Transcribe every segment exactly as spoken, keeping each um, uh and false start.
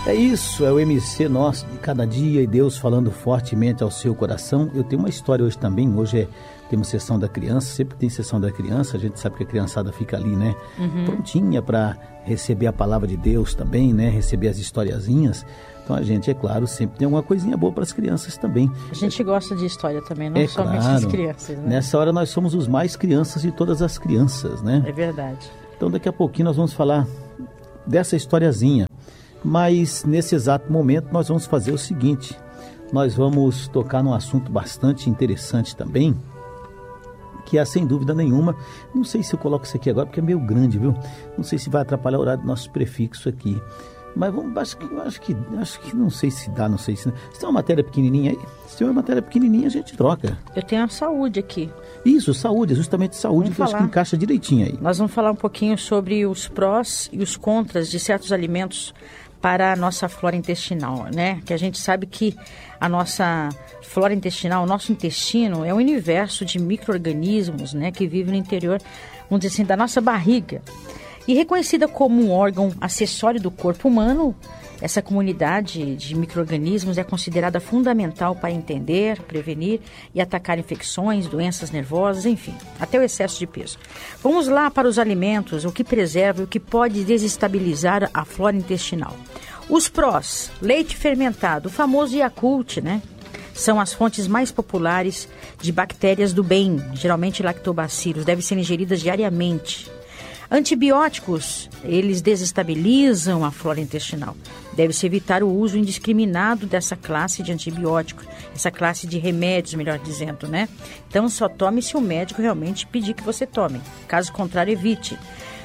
É isso, é o M C nosso de cada dia e Deus falando fortemente ao seu coração. Eu tenho uma história hoje também, hoje é, temos sessão da criança, sempre tem sessão da criança, a gente sabe que a criançada fica ali, né, uhum. prontinha para receber a palavra de Deus também, né, receber as historiazinhas. Então a gente, é claro, sempre tem alguma coisinha boa para as crianças também. A gente gosta de história também, não é somente claro, as crianças, né? Nessa hora nós somos os mais crianças de todas as crianças, né? É verdade. Então daqui a pouquinho nós vamos falar dessa historiazinha. Mas nesse exato momento nós vamos fazer o seguinte, nós vamos tocar num assunto bastante interessante também, que é sem dúvida nenhuma, não sei se eu coloco isso aqui agora porque é meio grande, viu? Não sei se vai atrapalhar o horário do nosso prefixo aqui, mas vamos, acho que, acho que, acho que não sei se dá, não sei se... Se tem uma matéria pequenininha aí, se tem uma matéria pequenininha a gente troca. Eu tenho a saúde aqui. Isso, saúde, justamente saúde, vamos que falar. Acho que encaixa direitinho aí. Nós vamos falar um pouquinho sobre os prós e os contras de certos alimentos para a nossa flora intestinal, né? Que a gente sabe que a nossa flora intestinal, o nosso intestino é um universo de micro-organismos, né? Que vive no interior, vamos dizer assim, da nossa barriga. E reconhecida como um órgão acessório do corpo humano, essa comunidade de micro-organismos é considerada fundamental para entender, prevenir e atacar infecções, doenças nervosas, enfim, até o excesso de peso. Vamos lá para os alimentos, o que preserva e o que pode desestabilizar a flora intestinal. Os prós, leite fermentado, o famoso Yakult, né? São as fontes mais populares de bactérias do bem, geralmente lactobacilos, devem ser ingeridas diariamente. Antibióticos, eles desestabilizam a flora intestinal. Deve-se evitar o uso indiscriminado dessa classe de antibióticos, essa classe de remédios, melhor dizendo, né? Então, só tome se o médico realmente pedir que você tome. Caso contrário, evite.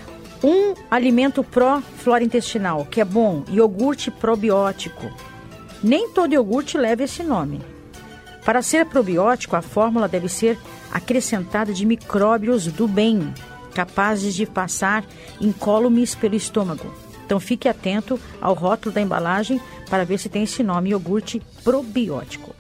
Um alimento pró-flora intestinal, que é bom, iogurte probiótico. Nem todo iogurte leva esse nome. Para ser probiótico, a fórmula deve ser acrescentada de micróbios do bem, capazes de passar incólumes pelo estômago. Então fique atento ao rótulo da embalagem para ver se tem esse nome, iogurte probiótico.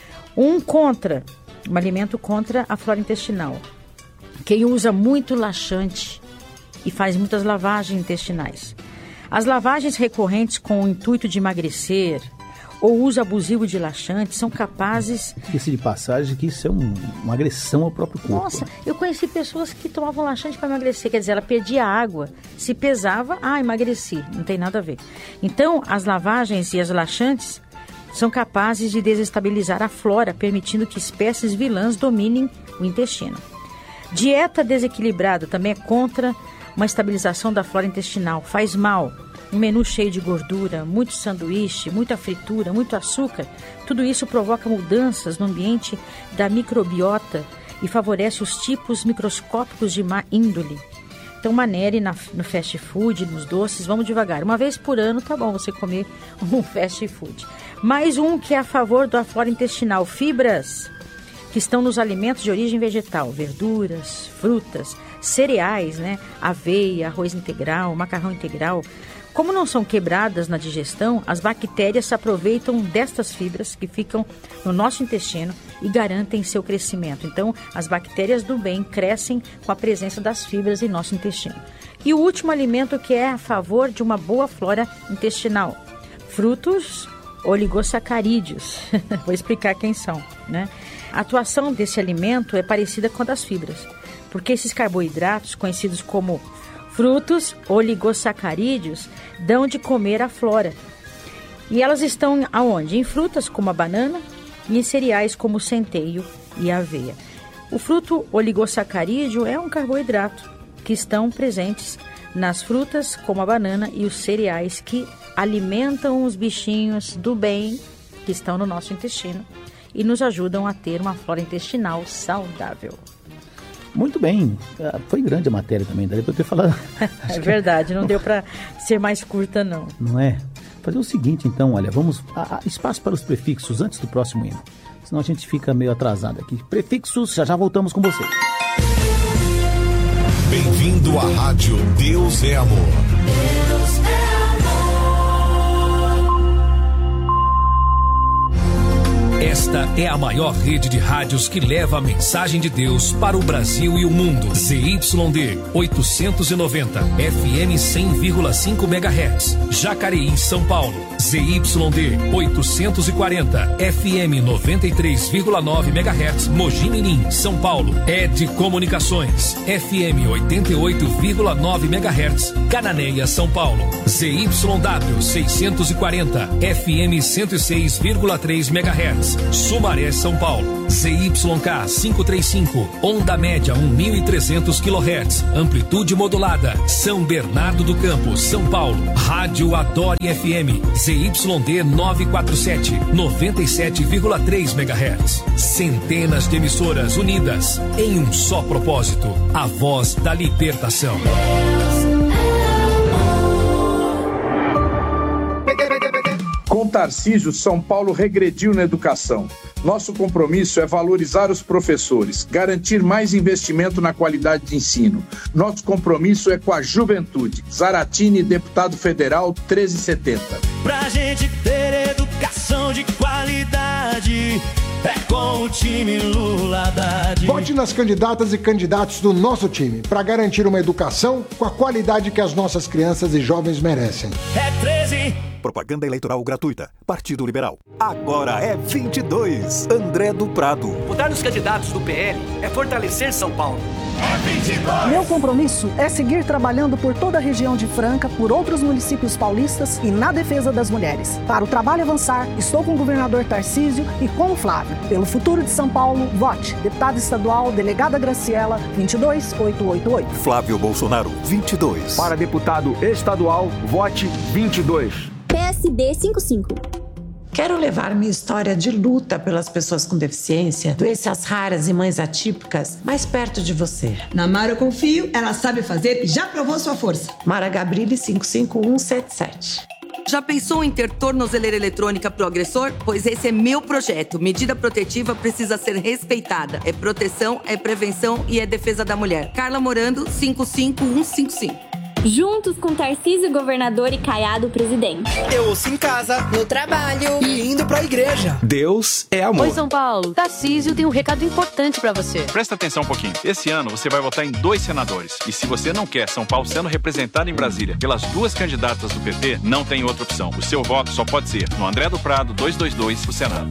Um contra, um alimento contra a flora intestinal. Quem usa muito laxante e faz muitas lavagens intestinais. As lavagens recorrentes com o intuito de emagrecer ou uso abusivo de laxantes são capazes... Diga-se de passagem que isso é um, uma agressão ao próprio corpo. Nossa, eu conheci pessoas que tomavam laxante para emagrecer, quer dizer, ela perdia água, se pesava, ah, emagreci, não tem nada a ver. Então, as lavagens e as laxantes são capazes de desestabilizar a flora, permitindo que espécies vilãs dominem o intestino. Dieta desequilibrada também é contra uma estabilização da flora intestinal, faz mal. Um menu cheio de gordura, muito sanduíche, muita fritura, muito açúcar, tudo isso provoca mudanças no ambiente da microbiota e favorece os tipos microscópicos de má índole. Então, manere na, no fast food, nos doces, vamos devagar. Uma vez por ano tá bom você comer um fast food. Mais um que é a favor da flora intestinal, fibras, que estão nos alimentos de origem vegetal, verduras, frutas, cereais, né? Aveia, arroz integral, macarrão integral. Como não são quebradas na digestão, as bactérias se aproveitam destas fibras que ficam no nosso intestino e garantem seu crescimento. Então, as bactérias do bem crescem com a presença das fibras em nosso intestino. E o último alimento que é a favor de uma boa flora intestinal, frutos oligosacarídeos. Vou explicar quem são, né? A atuação desse alimento é parecida com a das fibras, porque esses carboidratos, conhecidos como frutos oligosacarídeos, dão de comer à flora. E elas estão aonde? Em frutas como a banana e em cereais como o centeio e a aveia. O fruto oligosacarídeo é um carboidrato que estão presentes nas frutas como a banana e os cereais que alimentam os bichinhos do bem que estão no nosso intestino e nos ajudam a ter uma flora intestinal saudável. Muito bem, foi grande a matéria também, daria para eu ter falado. É verdade, não deu para ser mais curta não. Não é? Fazer o seguinte então, olha, vamos, a, a, espaço para os prefixos antes do próximo hino, senão a gente fica meio atrasado aqui. Prefixos, já já voltamos com vocês. Bem-vindo à Rádio Deus é Amor. Deus é amor. Esta é a maior rede de rádios que leva a mensagem de Deus para o Brasil e o mundo. Z Y D oitocentos e noventa, F M cem vírgula cinco megahertz, Jacareí, São Paulo. Z Y D oitocentos e quarenta, F M noventa e três vírgula nove megahertz, Mogi Mirim, São Paulo. Ed Comunicações, F M oitenta e oito vírgula nove megahertz, Cananéia, São Paulo. Z Y W seiscentos e quarenta, F M cento e seis vírgula três megahertz, Sumaré, São Paulo. Z Y K quinhentos e trinta e cinco, onda média mil e trezentos quilohertz, amplitude modulada, São Bernardo do Campo, São Paulo. Rádio Adore F M, Z Y D novecentos e quarenta e sete, noventa e sete vírgula três megahertz. Centenas de emissoras unidas em um só propósito, a voz da libertação. Com Tarcísio, São Paulo regrediu na educação. Nosso compromisso é valorizar os professores, garantir mais investimento na qualidade de ensino. Nosso compromisso é com a juventude. Zaratini, deputado federal, treze setenta. Pra gente ter educação de qualidade, é com o time Lula Haddad. Vote nas candidatas e candidatos do nosso time para garantir uma educação com a qualidade que as nossas crianças e jovens merecem. É treze. Propaganda eleitoral gratuita. Partido Liberal. Agora é vinte e dois. André do Prado. Votar nos candidatos do P L é fortalecer São Paulo. É vinte e dois. Meu compromisso é seguir trabalhando por toda a região de Franca, por outros municípios paulistas e na defesa das mulheres. Para o trabalho avançar, estou com o governador Tarcísio e com o Flávio. Pelo futuro de São Paulo, vote. Deputada estadual, delegada Graciela, vinte e dois mil oitocentos e oitenta e oito. Flávio Bolsonaro, vinte e dois. Para deputado estadual, vote vinte e dois. P S D cinquenta e cinco. Quero levar minha história de luta pelas pessoas com deficiência, doenças raras e mães atípicas mais perto de você. Na Mara eu confio, ela sabe fazer e já provou sua força. Mara Gabrilli cinco cinco um sete sete. Já pensou em ter tornozeleira eletrônica pro agressor? Pois esse é meu projeto. Medida protetiva precisa ser respeitada. É proteção, é prevenção e é defesa da mulher. Carla Morando, cinco cinco um cinco cinco. Juntos com Tarcísio, governador, e Caiado, presidente. Eu ouço em casa, no trabalho e indo pra igreja. Deus é amor. Oi, São Paulo. Tarcísio tem um recado importante pra você. Presta atenção um pouquinho. Esse ano você vai votar em dois senadores. E se você não quer São Paulo sendo representado em Brasília pelas duas candidatas do P T, não tem outra opção. O seu voto só pode ser no André do Prado duzentos e vinte e dois, o Senado.